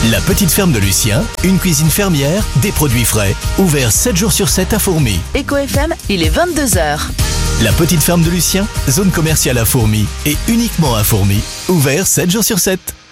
La petite ferme de Lucien, une cuisine fermière, des produits frais, ouvert 7 jours sur 7 à Fourmi. Eco FM, il est 22h. La petite ferme de Lucien, zone commerciale à Fourmi et uniquement à Fourmi, ouvert 7 jours sur 7.